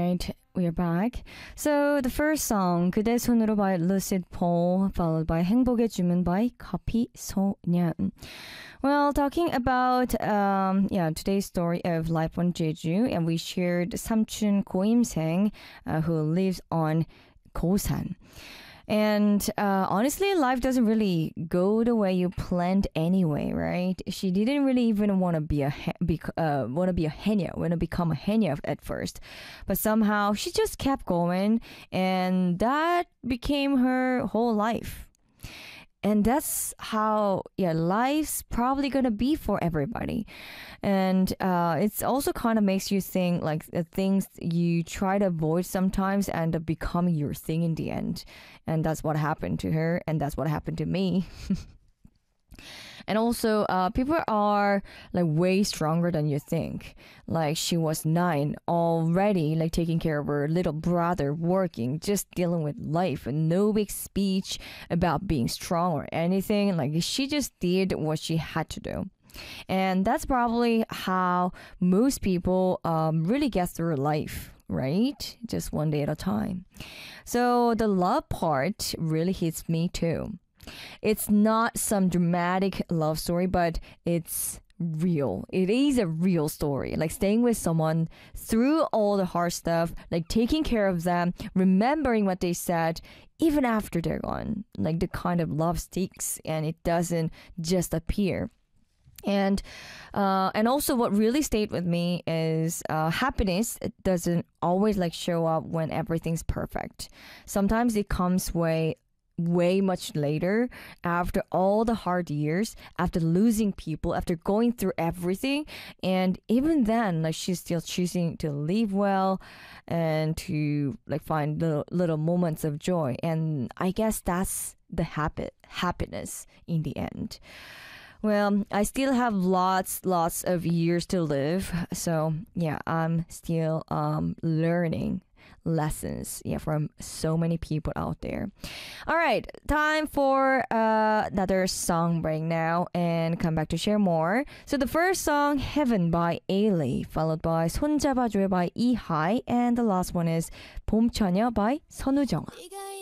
right, we're back. So the first song 그대 손으로 by Lucid Paul, followed by 행복의 주문 by 커피 소년. Well, talking about today's story of life on Jeju, and we shared 삼촌 고임생 who lives on Gosan. And honestly, life doesn't really go the way you planned anyway, right? She didn't really even want to be a haenyeo, want to become a haenyeo at first, but somehow she just kept going, and that became her whole life. And that's how, life's probably gonna be for everybody. And it's also kind of makes you think like the things you try to avoid sometimes end up becoming your thing in the end. And that's what happened to her, and that's what happened to me. And also, people are like way stronger than you think. Like she was 9 already, like taking care of her little brother, working, just dealing with life, and no big speech about being strong or anything. Like she just did what she had to do. And that's probably how most people really get through life, right? Just one day at a time. So the love part really hits me too. It's not some dramatic love story, but it's real. It is a real story. Like staying with someone through all the hard stuff, like taking care of them, remembering what they said, even after they're gone. Like the kind of love sticks and it doesn't just appear. And also what really stayed with me is happiness doesn't always like show up when everything's perfect. Sometimes it comes way much later, after all the hard years, after losing people, after going through everything. And even then, like she's still choosing to live well and to like find little moments of joy. And I guess that's the happiness in the end. Well, I still have lots of years to live. So yeah, I'm still learning lessons from so many people out there. All right, time for another song break now and come back to share more. So the first song, Heaven by Ailey, followed by 손잡아줘요 by Ihai, and the last one is 봄처녀 by 선우정아.